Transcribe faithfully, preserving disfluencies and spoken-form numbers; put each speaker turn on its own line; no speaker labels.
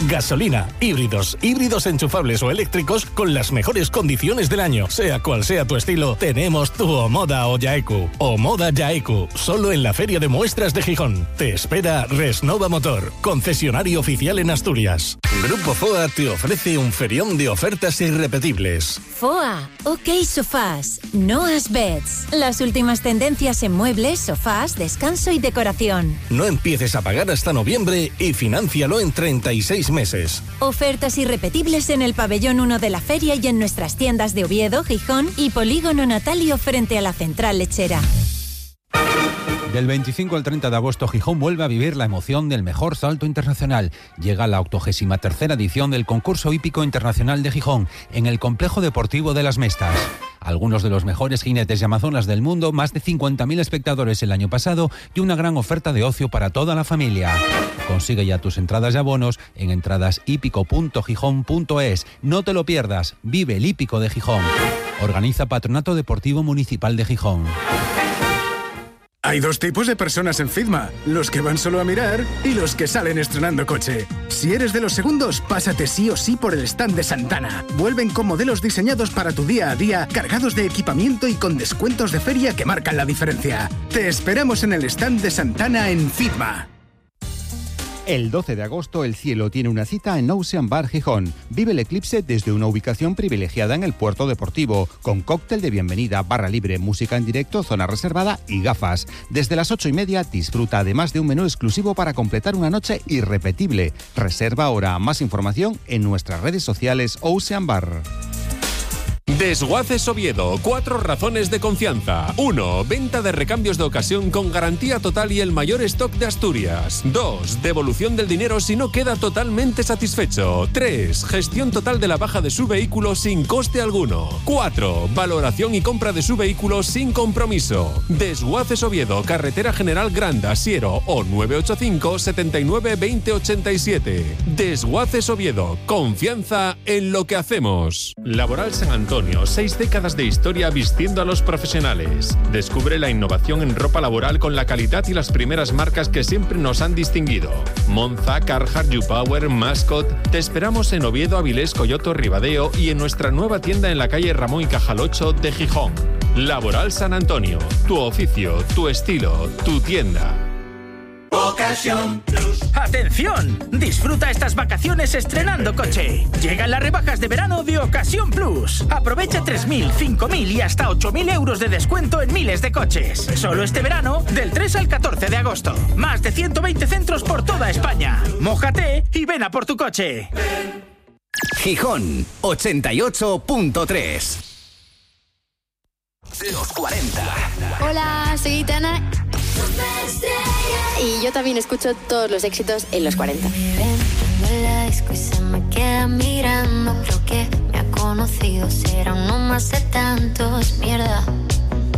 Gasolina, híbridos, híbridos enchufables o eléctricos con las mejores condiciones del año. Sea cual sea tu estilo, tenemos tu Omoda o Yaeku. Omoda Yaeku, solo en la Feria de Muestras de Gijón. Te espera Resnova Motor, concesionario oficial en Asturias. Grupo F O A te ofrece un ferión de ofertas irrepetibles.
F O A, OK Sofás, Noah's Beds. Las últimas tendencias en muebles, sofás, descanso y decoración.
No empieces a pagar hasta noviembre y financialo en treinta y seis meses.
Ofertas irrepetibles en el pabellón uno de la feria y en nuestras tiendas de Oviedo, Gijón y Polígono Natalio frente a la central lechera.
Del veinticinco al treinta de agosto, Gijón vuelve a vivir la emoción del mejor salto internacional. Llega la octogésima tercera edición del concurso hípico internacional de Gijón, en el complejo deportivo de Las Mestas. Algunos de los mejores jinetes y amazonas del mundo, más de cincuenta mil espectadores el año pasado y una gran oferta de ocio para toda la familia. Consigue ya tus entradas y abonos en entradas hípico punto gijón punto es. No te lo pierdas, vive el hípico de Gijón. Organiza Patronato Deportivo Municipal de Gijón.
Hay dos tipos de personas en Fitma, los que van solo a mirar y los que salen estrenando coche. Si eres de los segundos, pásate sí o sí por el stand de Santana. Vuelven con modelos diseñados para tu día a día, cargados de equipamiento y con descuentos de feria que marcan la diferencia. Te esperamos en el stand de Santana en Fitma.
El doce de agosto el cielo tiene una cita en Ocean Bar Gijón. Vive el eclipse desde una ubicación privilegiada en el puerto deportivo, con cóctel de bienvenida, barra libre, música en directo, zona reservada y gafas. Desde las ocho y media disfruta además de un menú exclusivo para completar una noche irrepetible. Reserva ahora. Más información en nuestras redes sociales Ocean Bar.
Desguaces Oviedo, cuatro razones de confianza. uno. Venta de recambios de ocasión con garantía total y el mayor stock de Asturias. dos. Devolución del dinero si no queda totalmente satisfecho. tres. Gestión total de la baja de su vehículo sin coste alguno. cuatro. Valoración y compra de su vehículo sin compromiso. Desguaces Oviedo, Carretera General Granda, Siero o nueve ocho cinco, setenta y nueve, veinte ochenta y siete. Desguaces Oviedo, confianza en lo que hacemos. Laboral San Antonio. Seis décadas de historia vistiendo a los profesionales. Descubre la innovación en ropa laboral con la calidad y las primeras marcas que siempre nos han distinguido. Monza, Carhartt, YouPower, Mascot. Te esperamos en Oviedo, Avilés, Coyoto, Ribadeo y en nuestra nueva tienda en la calle Ramón y Cajal ocho de Gijón. Laboral San Antonio. Tu oficio, tu estilo, tu tienda.
Ocasión Plus. ¡Atención! Disfruta estas vacaciones estrenando coche. Llegan las rebajas de verano de Ocasión Plus. Aprovecha tres mil, cinco mil y hasta ocho mil euros de descuento en miles de coches. Solo este verano, del tres al catorce de agosto. Más de ciento veinte centros por toda España. Mójate y ven a por tu coche.
Gijón, ochenta y ocho punto tres. Los cuarenta.
Hola, soy Itana. Y yo también escucho todos los éxitos en los cuarenta.
Y se me queda mirando, creo que me ha conocido, será uno más de tantos, mierda.